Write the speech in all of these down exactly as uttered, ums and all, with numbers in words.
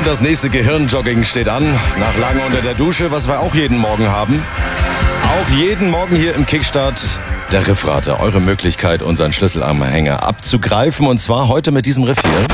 Und das nächste Gehirnjogging steht an. Nach lange unter der Dusche, was wir auch jeden Morgen haben. Auch jeden Morgen hier im Kickstart der Riffrater. Eure Möglichkeit, unseren Schlüsselanhänger abzugreifen. Und zwar heute mit diesem Riff hier.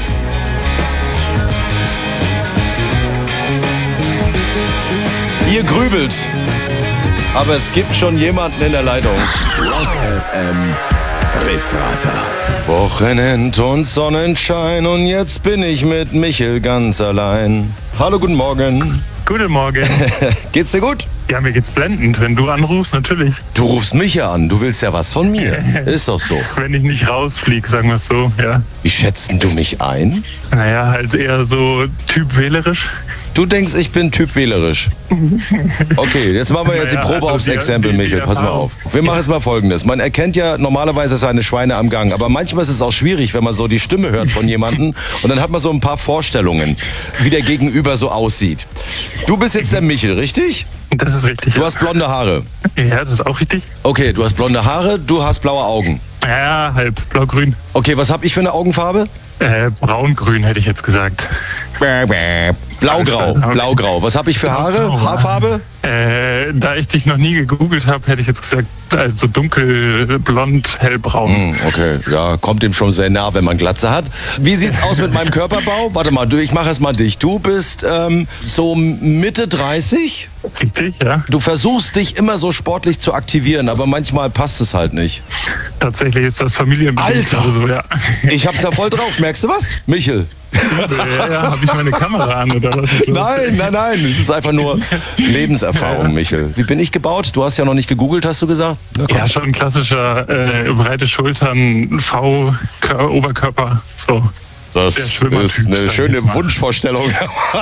Ihr grübelt, aber es gibt schon jemanden in der Leitung. Rock F M Riffrater. Wochenend und Sonnenschein und jetzt bin ich mit Michel ganz allein. Hallo, guten Morgen. Guten Morgen. Geht's dir gut? Ja, mir geht's blendend. Wenn du anrufst, natürlich. Du rufst mich ja an, du willst ja was von mir. Ist doch so. Wenn ich nicht rausfliege, sagen wir es so, ja. Wie schätzt du mich ein? Naja, halt eher so Typ wählerisch. Du denkst, ich bin Typ wählerisch. Okay, jetzt machen wir jetzt Naja, die Probe also aufs die- Exempel, die- die Michel. Pass mal Erfahrung. auf. Wir machen jetzt mal Folgendes. Man erkennt ja normalerweise seine Schweine am Gang, aber manchmal ist es auch schwierig, wenn man so die Stimme hört von jemandem und dann hat man so ein paar Vorstellungen, wie der Gegenüber so aussieht. Du bist jetzt der Michel, richtig? Das ist richtig. Du hast blonde Haare. Ja, das ist auch richtig. Okay, du hast blonde Haare, du hast blaue Augen. Ja, halb blau-grün. Okay, was habe ich für eine Augenfarbe? Äh, braun-grün hätte ich jetzt gesagt. Blaugrau, blaugrau. Was habe ich für Haare? Blaugrau. Haarfarbe? Äh, da ich dich noch nie gegoogelt habe, hätte ich jetzt gesagt, also dunkel, blond, hellbraun. Hm, okay, ja, kommt dem schon sehr nah, wenn man Glatze hat. Wie sieht's aus mit meinem Körperbau? Warte mal, du, ich mache es mal dich. Du bist ähm, so Mitte dreißig. Richtig, ja. Du versuchst dich immer so sportlich zu aktivieren, aber manchmal passt es halt nicht. Tatsächlich ist das familienbedingt. Alter! So, ja. Ich hab's ja voll drauf, merkst du was? Michel. ja, ja, habe ich meine Kamera an oder was ist los? Nein, nein, nein, es ist einfach nur Lebenserfahrung, Michel. Wie bin ich gebaut? Du hast ja noch nicht gegoogelt, hast du gesagt? Na, komm. Ja, schon ein klassischer äh, breite Schultern, V, Kör- Oberkörper, so. Das Der Schwimmertyp, ist sag eine ich schöne jetzt mal. Wunschvorstellung.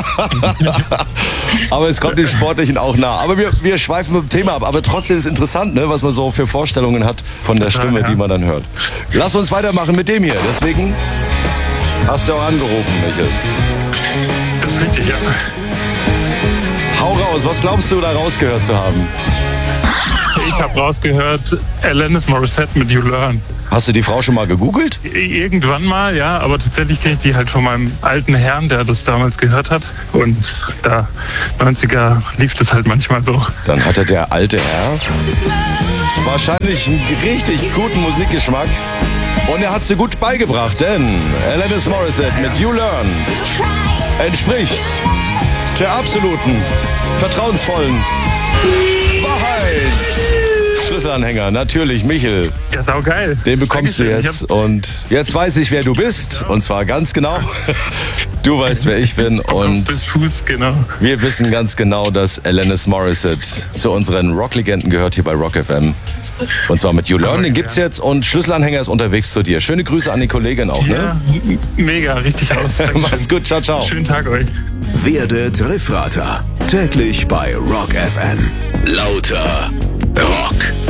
Aber es kommt dem Sportlichen auch nah. Aber wir, wir schweifen vom Thema ab. Aber trotzdem ist es interessant, ne, was man so für Vorstellungen hat von der Total, Stimme, ja. die man dann hört. Lass uns weitermachen mit dem hier. Deswegen hast du auch angerufen, Michel. Das ist richtig, ja. Hau raus, was glaubst du da rausgehört zu haben? Ich habe rausgehört, Alanis Morissette mit You Learn. Hast du die Frau schon mal gegoogelt? Irgendwann mal, ja, aber tatsächlich kenne ich die halt von meinem alten Herrn, der das damals gehört hat. Und da neunziger lief das halt manchmal so. Dann hatte der alte Herr wahrscheinlich einen richtig guten Musikgeschmack. Und er hat sie gut beigebracht, denn Alanis Morissette mit You Learn entspricht der absoluten, vertrauensvollen Wahrheit. Schlüsselanhänger, natürlich, Michel. Ja, saugeil. Den bekommst Dankeschön. du Ich jetzt. hab's Und jetzt weiß ich, wer du bist. Und zwar ganz genau. Du weißt, wer ich bin. Und bis Fuß, genau. wir wissen ganz genau, dass Alanis Morissette zu unseren Rocklegenden gehört hier bei Rock F M. Und zwar mit You Learn, den gibt's jetzt. Und Schlüsselanhänger ist unterwegs zu dir. Schöne Grüße an die Kollegin auch, ne? Ja, m- mega, richtig aus. Dankeschön. Mach's gut, ciao, ciao. Schönen Tag euch. Werdet Riffrater. Täglich bei Rock F M. Lauter Rock.